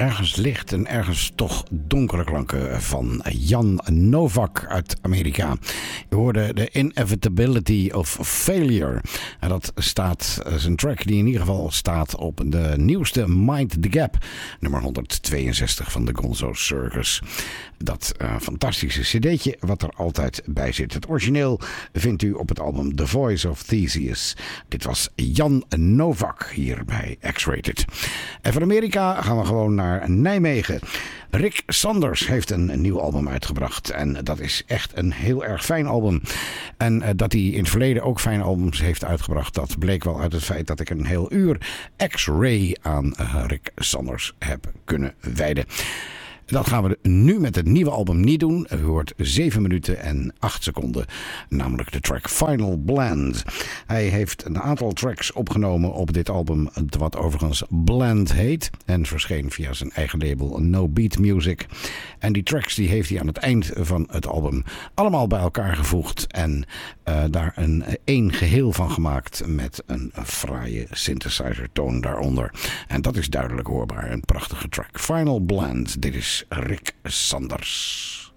ergens licht en ergens toch donkere klanken van Jan Novak uit Amerika. Je hoorde The Inevitability of Failure. En dat is een track die in ieder geval staat op de nieuwste Mind the Gap, nummer 162 van de Gonzo Circus. Dat fantastische cd'tje wat er altijd bij zit. Het origineel vindt u op het album The Voice of Theseus. Dit was Jan Novak hier bij X-Rated. En van Amerika gaan we gewoon naar Nijmegen. Rick Sanders heeft een nieuw album uitgebracht. En dat is echt een heel erg fijn album. En dat hij in het verleden ook fijne albums heeft uitgebracht, dat bleek wel uit het feit dat ik een heel uur X-Ray aan Rick Sanders heb kunnen wijden. Dat gaan we nu met het nieuwe album niet doen. U hoort 7 minuten en 8 seconden. Namelijk de track Final Blend. Hij heeft een aantal tracks opgenomen op dit album, wat overigens Blend heet. En verscheen via zijn eigen label No Beat Music. En die tracks die heeft hij aan het eind van het album allemaal bij elkaar gevoegd. En daar één geheel van gemaakt met een fraaie synthesizer toon daaronder. En dat is duidelijk hoorbaar. Een prachtige track. Final Blend. Dit is Rick Sanders.